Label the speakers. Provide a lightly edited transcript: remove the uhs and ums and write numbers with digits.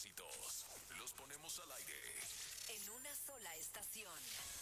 Speaker 1: éxitos los ponemos al aire.
Speaker 2: En una sola estación.